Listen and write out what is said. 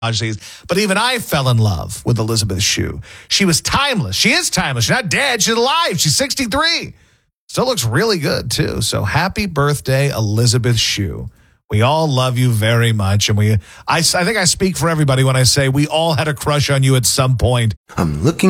But even I fell in love with Elizabeth Shue. She was timeless. She is timeless. She's not dead. She's alive. She's 63. Still looks really good, too. So happy birthday, Elizabeth Shue. We all love you very much. And I think I speak for everybody when I say we all had a crush on you at some point. I'm looking